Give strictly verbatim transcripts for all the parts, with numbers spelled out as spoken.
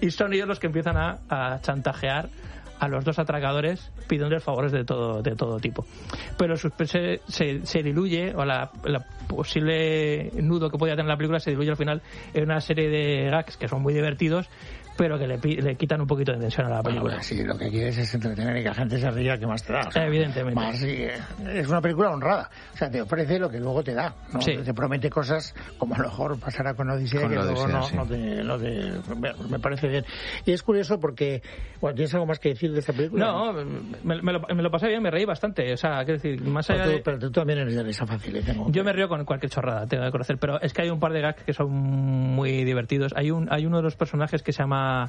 y son ellos los que empiezan a, a chantajear a los dos atracadores pidiéndoles favores de todo de todo tipo. Pero se, se, se diluye, o la, la posible nudo que podía tener la película se diluye al final en una serie de gags que son muy divertidos, pero que le, le quitan un poquito de tensión a la película. Bueno, sí, lo que quieres es entretener y que la gente se ría, que más te da. O sea, evidentemente. Más, sí, es una película honrada. O sea, te ofrece lo que luego te da, ¿no? Sí. Te promete cosas como a lo mejor pasará con Odisea, con que luego Odisea, no, sí. no, te, no te... Me parece bien. Y es curioso porque... Bueno, ¿tienes algo más que decir de esta película? No, me, me, lo, me lo pasé bien, me reí bastante. O sea, quiero decir, más allá pero tú, de... Pero tú también eres de risa fácil. Tengo Yo me río con cualquier chorrada, tengo que conocer. Pero es que hay un par de gags que son muy divertidos. Hay, un, hay uno de los personajes que se llama...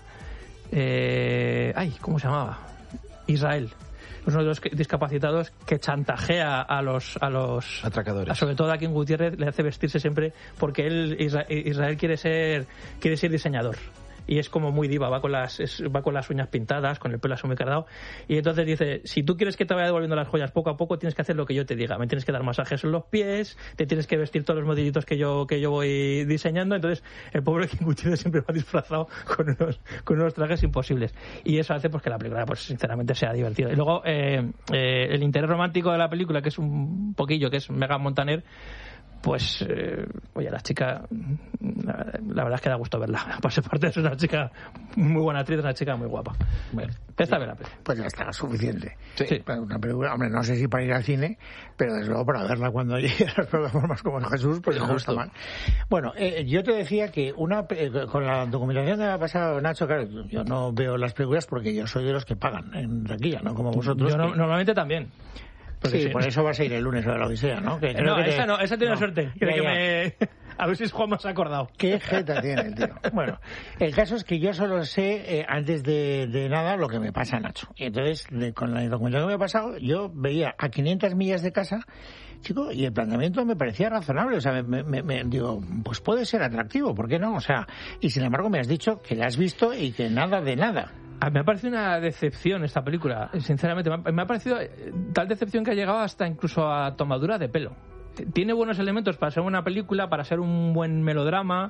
Eh, ay, ¿cómo se llamaba? Israel. Es uno de los discapacitados que chantajea a los a los atracadores. A, sobre todo a King Gutiérrez le hace vestirse siempre porque él Israel quiere ser quiere ser diseñador. Y es como muy diva, va con las es, va con las uñas pintadas, con el pelo así muy cargado, y entonces dice, si tú quieres que te vaya devolviendo las joyas poco a poco, tienes que hacer lo que yo te diga, me tienes que dar masajes en los pies, te tienes que vestir todos los modelitos que yo que yo voy diseñando. Entonces el pobre King Gutiérrez siempre va disfrazado con unos con unos trajes imposibles, y eso hace pues que la película pues sinceramente sea divertida. Y luego eh, eh, el interés romántico de la película, que es un poquillo, que es Megan Montaner, pues, eh, oye, la chica, la, la verdad es que da gusto verla. Por su parte es una chica muy buena actriz, una chica muy guapa. Bueno, está bien la película. Pues ya está, suficiente. Sí. sí. Una película, hombre, no sé si para ir al cine, pero desde luego para verla cuando llegue a las plataformas como Jesús, pues no está mal. Bueno, eh, yo te decía que una eh, con la documentación que me ha pasado Nacho, claro, yo no veo las películas porque yo soy de los que pagan en taquilla, ¿no? Como vosotros. Yo no, que... normalmente también. Sí, sí, por eso vas a ir el lunes a ver la Odisea, ¿no? Que no, que esa te... no, esa tiene no. suerte. Ya, que ya. me... A ver si es Juan más acordado. Qué jeta tiene el tío. Bueno, el caso es que yo solo sé, eh, antes de, de nada, lo que me pasa, Nacho. Y entonces, de, con la documentación que me ha pasado, yo veía a quinientas millas de casa, chico, y el planteamiento me parecía razonable. O sea, me, me, me digo, pues puede ser atractivo, ¿por qué no? O sea, y sin embargo me has dicho que la has visto y que nada de nada. A mí me ha parecido una decepción esta película, sinceramente. Me ha parecido tal decepción que ha llegado hasta incluso a tomadura de pelo. Tiene buenos elementos para ser una película, para ser un buen melodrama,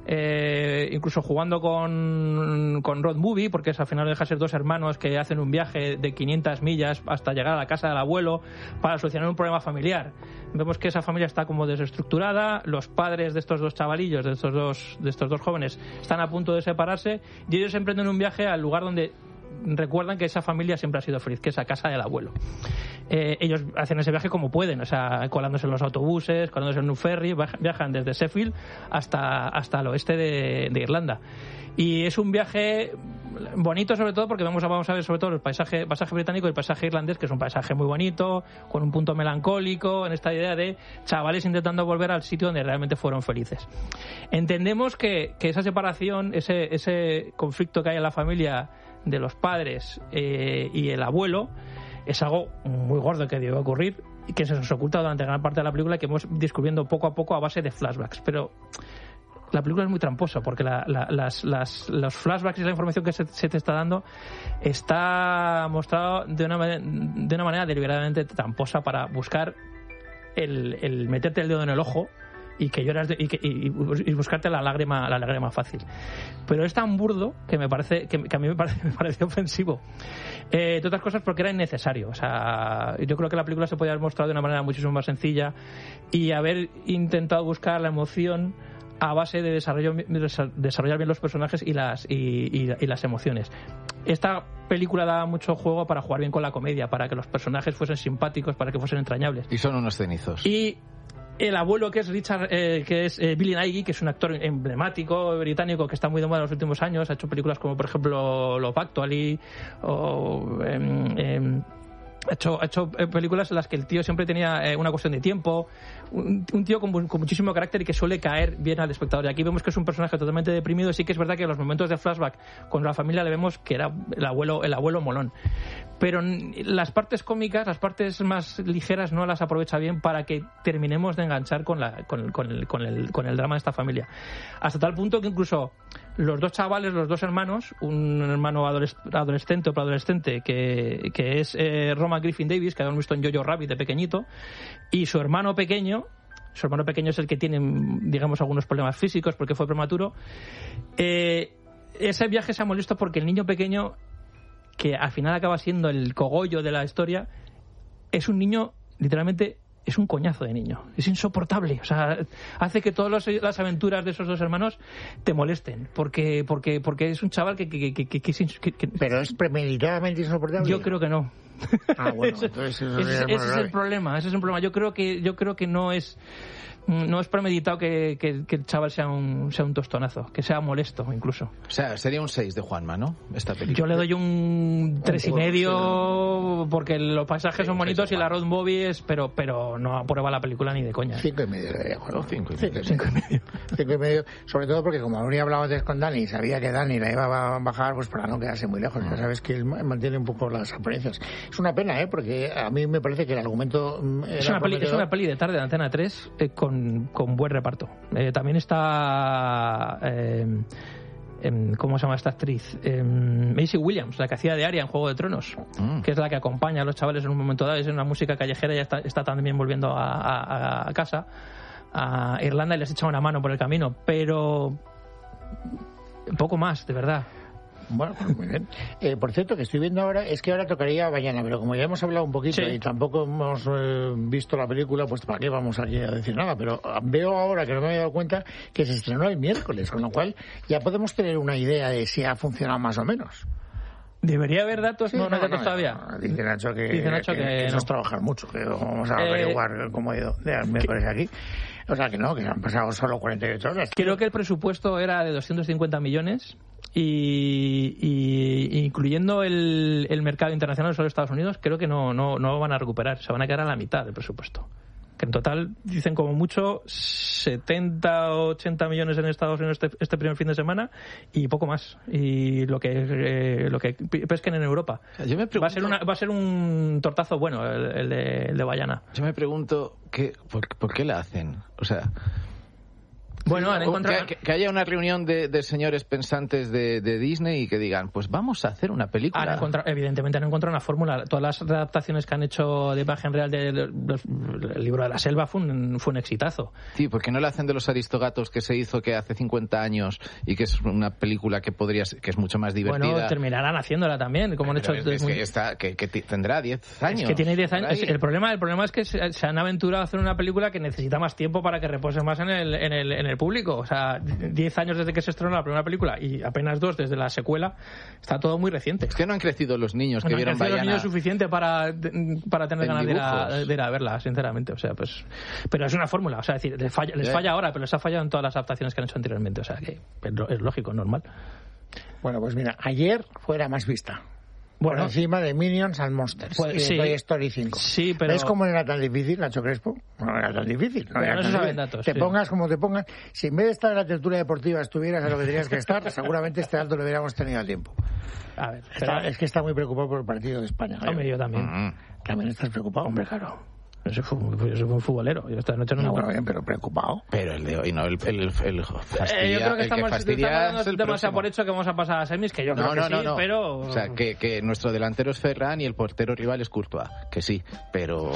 eh, incluso jugando con, con road movie, porque es, al final deja ser dos hermanos que hacen un viaje de quinientas millas hasta llegar a la casa del abuelo para solucionar un problema familiar. Vemos que esa familia está como desestructurada, los padres de estos dos chavalillos, de estos dos, de estos dos jóvenes, están a punto de separarse y ellos emprenden un viaje al lugar donde recuerdan que esa familia siempre ha sido feliz, que es a casa del abuelo. Eh, ellos hacen ese viaje como pueden, o sea, colándose en los autobuses, colándose en un ferry, viajan desde Sheffield hasta, hasta el oeste de, de Irlanda. Y es un viaje bonito, sobre todo porque vamos a, vamos a ver sobre todo el paisaje, paisaje británico y el paisaje irlandés, que es un paisaje muy bonito, con un punto melancólico, en esta idea de chavales intentando volver al sitio donde realmente fueron felices. Entendemos que, que esa separación, ese, ese conflicto que hay en la familia de los padres eh, y el abuelo, es algo muy gordo que debe ocurrir y que se nos oculta durante gran parte de la película, que hemos descubriendo poco a poco a base de flashbacks. Pero la película es muy tramposa porque la, la, las, las, los flashbacks y la información que se, se te está dando está mostrado de una, de una manera deliberadamente tramposa para buscar el, el meterte el dedo en el ojo y que lloras de, y, que, y, y buscarte la lágrima la lágrima fácil. Pero es tan burdo que me parece que, que a mí me parece, me parece ofensivo. Eh, de otras cosas porque era innecesario. O sea, yo creo que la película se podía haber mostrado de una manera muchísimo más sencilla y haber intentado buscar la emoción a base de desarrollo, desarrollar bien los personajes y las y, y, y las emociones. Esta película da mucho juego para jugar bien con la comedia, para que los personajes fuesen simpáticos, para que fuesen entrañables. Y son unos cenizos. Y el abuelo, que es Richard, eh, que es eh, Billy Nighy, que es un actor emblemático británico que está muy de moda en los últimos años, ha hecho películas como por ejemplo Love Actually o eh, eh, ha hecho, ha hecho películas en las que el tío siempre tenía eh, una cuestión de tiempo, un, un tío con, con muchísimo carácter y que suele caer bien al espectador. Y aquí vemos que es un personaje totalmente deprimido. Sí que es verdad que en los momentos de flashback con la familia le vemos que era el abuelo, el abuelo molón. Pero las partes cómicas, las partes más ligeras no las aprovecha bien para que terminemos de enganchar con, la, con, con, el, con, el, con el drama de esta familia. Hasta tal punto que incluso los dos chavales, los dos hermanos, un hermano adolescente o preadolescente que, que es eh, Roman Griffin Davis, que habíamos visto en Jojo Rabbit de pequeñito, y su hermano pequeño, su hermano pequeño es el que tiene, digamos, algunos problemas físicos porque fue prematuro, eh, ese viaje se ha molesto porque el niño pequeño, que al final acaba siendo el cogollo de la historia, es un niño, literalmente, es un coñazo de niño. Es insoportable. O sea, hace que todas las aventuras de esos dos hermanos te molesten. Porque porque porque es un chaval que... que, que, que, que, que, que ¿Pero es premeditadamente insoportable? Yo creo que no. Ah, bueno, entonces eso ese, es, ese es el problema. Ese es el problema. Yo creo que, yo creo que no es... No es premeditado que, que, que el chaval sea un, sea un tostonazo, que sea molesto incluso. O sea, sería un seis de Juanma, ¿no? Esta película. Yo le doy un tres y medio porque los paisajes son bonitos y la road movie es, pero pero no aprueba la película ni de coña. Cinco y medio le daría, Juan. Cinco y medio. Cinco y medio. Cinco y medio. Sobre todo porque como habría hablado antes con Dani, sabía que Dani la iba a bajar, pues para no quedarse muy lejos. Ya sabes que él mantiene un poco las apariencias. Es una pena, ¿eh? Porque a mí me parece que el argumento era es una peli, prometedor. es una peli de tarde de Antena tres eh, con, con buen reparto. Eh, también está eh, eh, ¿cómo se llama esta actriz? Eh, Maisie Williams, la que hacía de Arya en Juego de Tronos, mm. que es la que acompaña a los chavales en un momento dado. Es una música callejera y ya está, está también volviendo a, a, a casa a Irlanda y les echa una mano por el camino, pero poco más, de verdad. Bueno, pues muy bien. Eh, por cierto, que estoy viendo ahora, es que ahora tocaría Bayana, pero como ya hemos hablado un poquito sí. y tampoco hemos eh, visto la película, pues ¿para qué vamos aquí a decir nada? Pero veo ahora, que no me había dado cuenta, que se estrenó el miércoles, con lo cual ya podemos tener una idea de si ha funcionado más o menos. ¿Debería haber datos? Sí, no, no hay datos no, todavía. No, dice Nacho que, dice Nacho que, que, que eso no. es trabajar mucho, que vamos a averiguar eh, cómo ha ido de miércoles aquí. O sea que no, que han pasado solo cuarenta y ocho horas. Creo que el presupuesto era de doscientos cincuenta millones y, y incluyendo el, el mercado internacional, solo Estados Unidos, creo que no, no, no van a recuperar, se van a quedar a la mitad del presupuesto. Que en total dicen como mucho setenta o ochenta millones en Estados Unidos este, este primer fin de semana y poco más. Y lo que eh, lo que pesquen en Europa. O sea, yo me pregunto, va a ser una, va a ser un tortazo bueno el, el de, el de Bayana. Yo me pregunto qué, por, por qué la hacen. O sea, bueno, han encontrado... que, que haya una reunión de, de señores pensantes de, de Disney y que digan, pues vamos a hacer una película. Han encontrado, evidentemente han encontrado una fórmula. Todas las adaptaciones que han hecho de imagen real del de, de, libro de la selva fue un, fue un exitazo. Sí, porque no la hacen de los Aristogatos que se hizo que hace cincuenta años y que es una película que podría ser, que es mucho más divertida. Bueno, terminarán haciéndola también, como han hecho... Es, es muy... que, está, que, que tendrá diez años. Es que tiene diez años. El problema, el problema es que se, se han aventurado a hacer una película que necesita más tiempo para que repose más en el, en el, en el público. O sea, diez años desde que se estrenó la primera película y apenas dos desde la secuela, está todo muy reciente. Es que no han crecido los niños que no vieron Bayana. No han crecido Bayana lo suficiente para, para tener ganas de ir, a, de ir a verla, sinceramente. O sea, pues, pero es una fórmula. O sea, es decir, les falla, les falla ahora, pero les ha fallado en todas las adaptaciones que han hecho anteriormente. O sea, que es lógico, normal. Bueno, pues mira, ayer fue la más vista. Bueno, por encima de Minions and Monsters pues, y sí, Toy Story cinco. Sí, pero... ¿Ves cómo no era tan difícil, Nacho Crespo? No era tan difícil. No, era no tan se difícil. Datos, te sí. pongas como te pongas. Si en vez de estar en la tertulia deportiva estuvieras a lo que tenías que estar, seguramente este dato lo hubiéramos tenido a tiempo. A ver, está, pero... Es que está muy preocupado por el partido de España. Hombre, yo también. Mm-hmm. También estás preocupado, hombre, claro. Yo soy, yo soy un futbolero. Yo esta noche no, no me bueno, bien, pero preocupado. Pero el de hoy no, el, el, el, el fastidia, eh, yo creo que el estamos, que fastidia estamos es el demasiado por hecho que vamos a pasar a semis, que yo no, creo no, que no, sí, no. pero... O sea, que, que nuestro delantero es Ferran y el portero rival es Courtois, que sí, pero...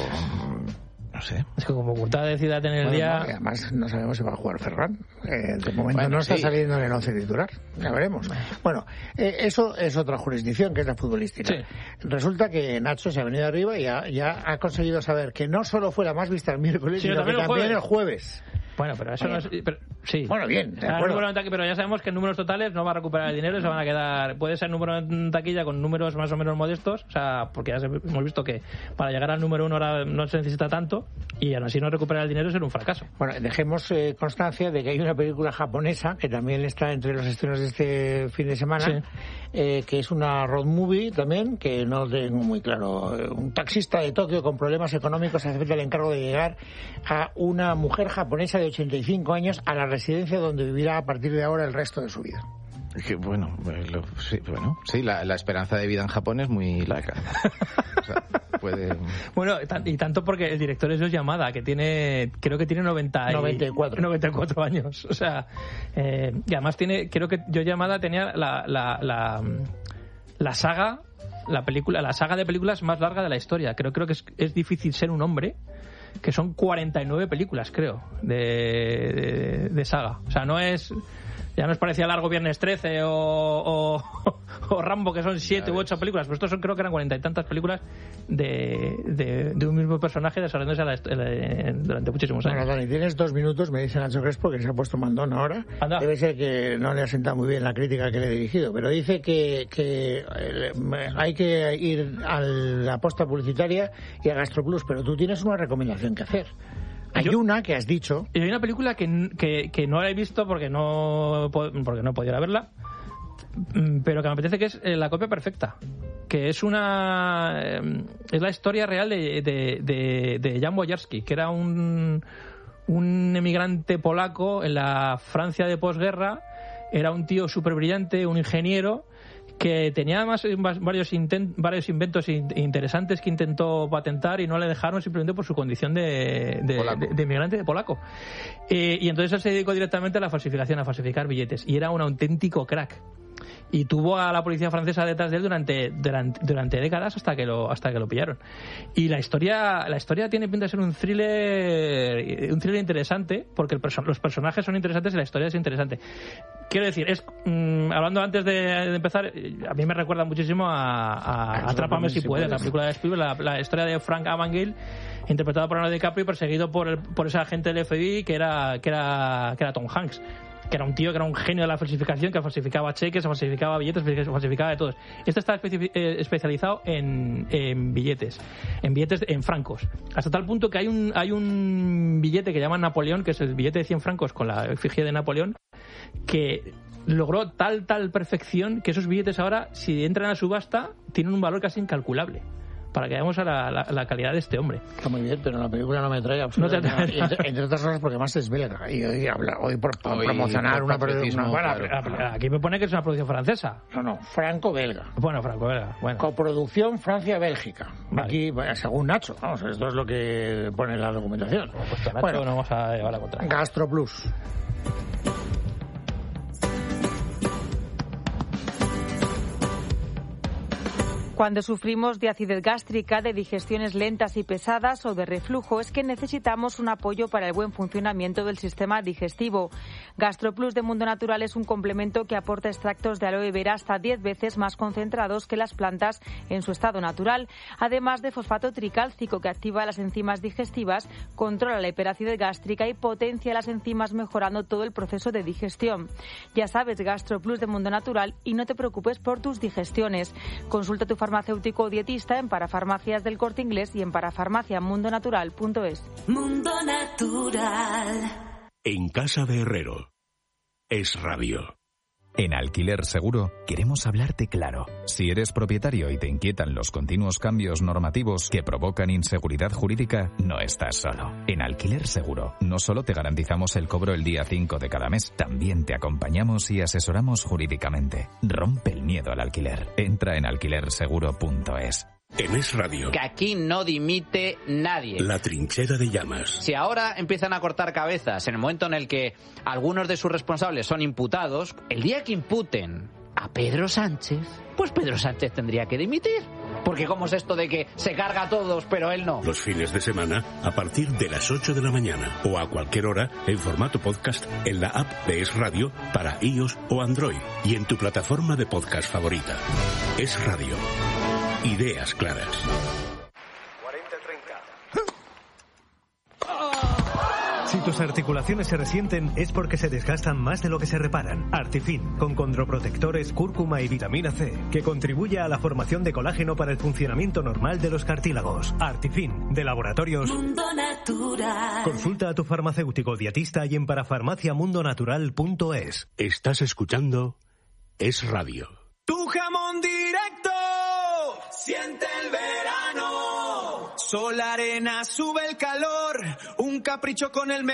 No sé. Es que como Courtois decida tener el bueno, día... No, además no sabemos si va a jugar Ferran. Eh, de momento bueno, no está sí. saliendo en el once titular. Ya veremos. Bueno, eh, eso es otra jurisdicción, que es la futbolística. Sí. Resulta que Nacho se ha venido arriba y ya, ya ha conseguido saber que no solo fue la más vista el miércoles, sí, sino también que el también jueves. el jueves. Bueno, pero eso bueno. no es... Pero, sí. Bueno, bien, de acuerdo. Número en taquilla, pero ya sabemos que en números totales no va a recuperar el dinero y se van a quedar... Puede ser número en taquilla con números más o menos modestos, o sea, porque ya hemos visto que para llegar al número uno ahora no se necesita tanto y aún así no recuperar el dinero será un fracaso. Bueno, dejemos eh, constancia de que hay una película japonesa que también está entre los estrenos de este fin de semana, sí. eh, que es una road movie también, que no tengo muy claro. Un taxista de Tokio con problemas económicos acepta el encargo de llegar a una mujer japonesa de ochenta y cinco años a la residencia donde vivirá a partir de ahora el resto de su vida. Que, bueno, lo, sí, bueno, sí, la, la esperanza de vida en Japón es muy larga. O sea, puede... Bueno, y tanto porque el director es Yosh Yamada, que tiene, creo que tiene noventa y, noventa y cuatro. noventa y cuatro años. O sea, eh, y además tiene, creo que Yosh Yamada tenía la, la, la, la saga, la película, la saga de películas más larga de la historia. Creo, creo que es, es difícil ser un hombre, que son cuarenta y nueve películas, creo, de, de, de saga. O sea, no es... Ya nos parecía largo Viernes trece o, o, o Rambo, que son siete u ocho películas, pero estos son, creo que eran cuarenta y tantas películas de, de, de un mismo personaje desarrollándose a la, la, durante muchísimos años. Bueno, Dani, tienes dos minutos, me dice Nacho Crespo, que se ha puesto mandón ahora. Anda. Debe ser que no le ha sentado muy bien la crítica que le he dirigido, pero dice que, que hay que ir a la posta publicitaria y a Gastroplus, pero tú tienes una recomendación que hacer. Hay yo, una que has dicho. Y hay una película que, que, que no la he visto porque no, porque no he podido verla, pero que me apetece, que es La copia perfecta. Que es una. Es la historia real de, de, de, de Jan Bojarski, que era un, un emigrante polaco en la Francia de posguerra. Era un tío súper brillante, un ingeniero, que tenía además varios, intent, varios inventos interesantes que intentó patentar y no le dejaron simplemente por su condición de, de, de, de inmigrante de polaco. Eh, y entonces él se dedicó directamente a la falsificación, a falsificar billetes. Y era un auténtico crack. Y tuvo a la policía francesa detrás de él durante, durante, durante décadas hasta que lo hasta que lo pillaron. Y la historia la historia tiene pinta de ser un thriller un thriller interesante, porque el perso- los personajes son interesantes y la historia es interesante. Quiero decir, es mmm, hablando antes de, de empezar, a mí me recuerda muchísimo a, a Atrápame si puedes, la película de Spielberg, la, la historia de Frank Abagnale, interpretado por Leonardo DiCaprio, perseguido por el, por ese agente del F B I que era que era que era Tom Hanks, que era un tío que era un genio de la falsificación, que falsificaba cheques, falsificaba billetes, falsificaba de todos. Este está especi- eh, especializado en, en billetes, en billetes, en francos. Hasta tal punto que hay un hay un billete que llaman Napoleón, que es el billete de cien francos con la efigie de Napoleón, que logró tal, tal perfección que esos billetes ahora, si entran a subasta, tienen un valor casi incalculable. Para que veamos a la, la, la calidad de este hombre. Está muy bien, pero la película no me trae absolutamente no nada. Entre, entre otras cosas porque más es belga. Y hoy, habla, hoy por, por hoy promocionar por una producción. Bueno, claro. Aquí me pone que es una producción francesa. No, no, franco-belga. Bueno, franco-belga. Bueno. Coproducción Francia-Bélgica. Vale. Aquí, según Nacho, vamos, esto es lo que pone la documentación. Bueno, pues Nacho, bueno, no vamos a llevar la contra. Gastroplus. Cuando sufrimos de acidez gástrica, de digestiones lentas y pesadas o de reflujo, es que necesitamos un apoyo para el buen funcionamiento del sistema digestivo. Gastroplus de Mundo Natural es un complemento que aporta extractos de aloe vera hasta diez veces más concentrados que las plantas en su estado natural, además de fosfato tricálcico que activa las enzimas digestivas, controla la hiperacidez gástrica y potencia las enzimas, mejorando todo el proceso de digestión. Ya sabes, Gastroplus de Mundo Natural, y no te preocupes por tus digestiones. Consulta tu farmacéutico o dietista en Parafarmacias del Corte Inglés y en parafarmacia mundo natural punto es. Mundo Natural. En casa de Herrero. Es radio. En Alquiler Seguro queremos hablarte claro. Si eres propietario y te inquietan los continuos cambios normativos que provocan inseguridad jurídica, no estás solo. En Alquiler Seguro no solo te garantizamos el cobro el día cinco de cada mes, también te acompañamos y asesoramos jurídicamente. Rompe el miedo al alquiler. Entra en alquiler seguro punto es. En Es Radio. Que aquí no dimite nadie. La trinchera de llamas. Si ahora empiezan a cortar cabezas en el momento en el que algunos de sus responsables son imputados, el día que imputen a Pedro Sánchez, pues Pedro Sánchez tendría que dimitir. Porque ¿cómo es esto de que se carga a todos, pero él no? Los fines de semana a partir de las ocho de la mañana o a cualquier hora en formato podcast en la app de Es Radio para iOS o Android y en tu plataforma de podcast favorita. Es Radio. Ideas claras. cuarenta treinta. Si tus articulaciones se resienten es porque se desgastan más de lo que se reparan. Artifin, con condroprotectores, cúrcuma y vitamina C, que contribuye a la formación de colágeno para el funcionamiento normal de los cartílagos. Artifin, de Laboratorios Mundo Natural. Consulta a tu farmacéutico dietista y en parafarmacia mundo natural punto es. Estás escuchando Es Radio. Tu jamón directo. Siente el verano, sol, arena, sube el calor, un capricho con el